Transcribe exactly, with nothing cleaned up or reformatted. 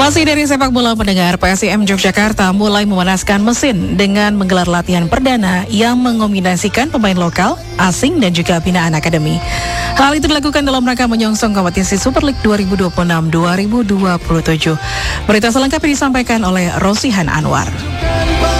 Masih dari sepak bola pendengar, P S I M Yogyakarta mulai memanaskan mesin dengan menggelar latihan perdana yang mengombinasikan pemain lokal, asing dan juga binaan akademi. Hal itu dilakukan dalam rangka menyongsong kompetisi Super League dua ribu dua puluh enam dua ribu dua puluh tujuh. Berita selengkapnya disampaikan oleh Rosihan Anwar.